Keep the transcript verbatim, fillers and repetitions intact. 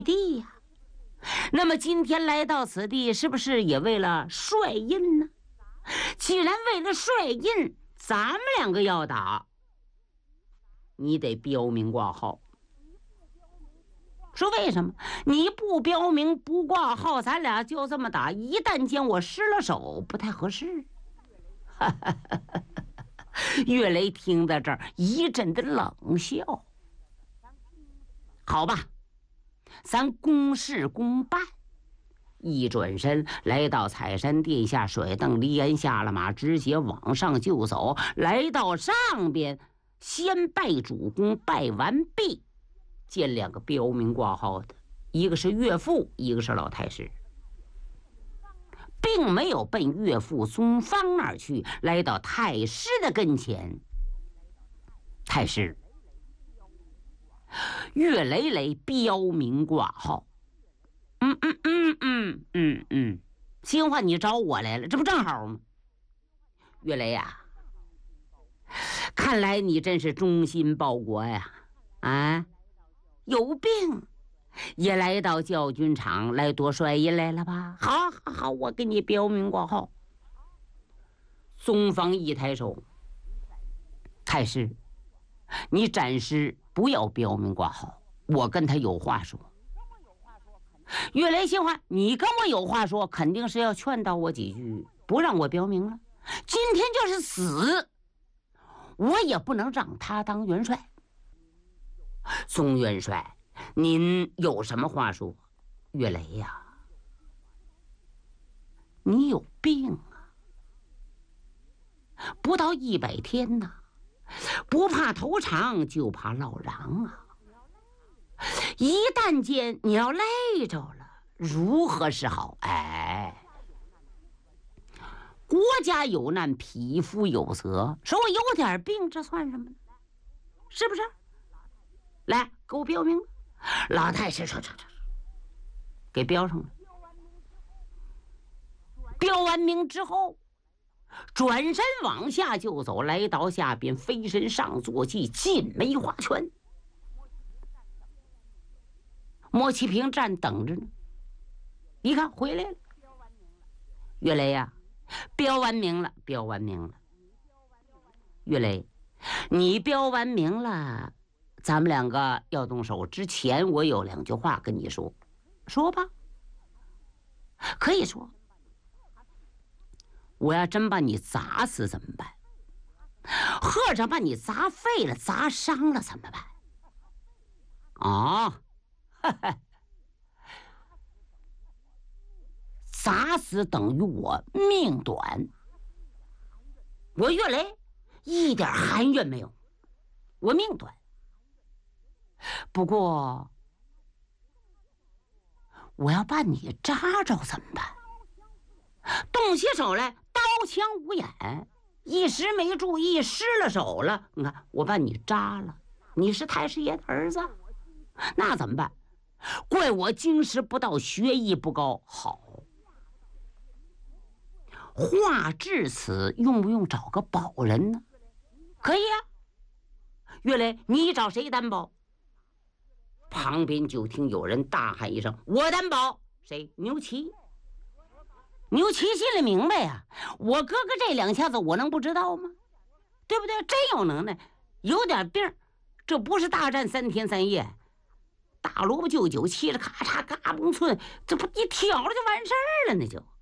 地呀。那么今天来到此地，是不是也为了帅印呢？既然为了帅印，咱们两个要打，你得标明挂号。说为什么？你不标明不挂号，咱俩就这么打，一旦间我失了手，不太合适。岳雷听到这儿，一阵的冷笑。好吧，咱公事公办。一转身来到采山殿下，甩蹬离鞍下了马，直接往上就走。来到上边，先拜主公，拜完毕，见两个标明挂号的，一个是岳父，一个是老太师，并没有奔岳父宗方那儿去，来到太师的跟前。太师，岳雷雷标明挂号。嗯嗯嗯嗯嗯嗯，兴化你找我来了，这不正好吗？岳雷呀，看来你真是忠心报国呀！啊，有病也来到教军场来夺帅印来了吧？好，好，好，我给你标明挂号。宗方一抬手，太师，你暂时不要标明挂号，我跟他有话说。岳雷心话，你跟我有话说，肯定是要劝导我几句，不让我标明了。今天就是死，我也不能让他当元帅。宗元帅，您有什么话说？岳雷呀，你有病啊！不到一百天呐，不怕头长，就怕落瓤啊！一旦间你要累着了，如何是好？哎，国家有难，匹夫有责。说我有点病，这算什么呢？是不是？来，给我标明。老太师说：“这这，给标上了。”标完名之后，转身往下就走，来到下边，飞身上坐骑，进梅花圈。莫启平站等着呢，一看回来了。岳雷呀，标完名了，标完名了。岳雷，你标完名了，咱们两个要动手之前，我有两句话跟你说，说吧。可以说。我要真把你砸死怎么办？或者把你砸废了、砸伤了怎么办？啊！砸死等于我命短，我岳雷一点含怨没有，我命短。不过我要把你扎着怎么办？动起手来，刀枪无眼，一时没注意失了手了。你看，我把你扎了，你是太师爷的儿子，那怎么办？怪我经师不到，学艺不高。好，话至此，用不用找个保人呢？可以啊。岳雷，你找谁担保？旁边就听有人大喊一声：“我担保！”谁？牛奇。牛奇心里明白呀、啊，我哥哥这两下子，我能不知道吗？对不对？真有能耐，有点病，这不是大战三天三夜。大萝卜就酒，嘁哩咔嚓嘎嘣寸，这不一挑了就完事儿了，那就。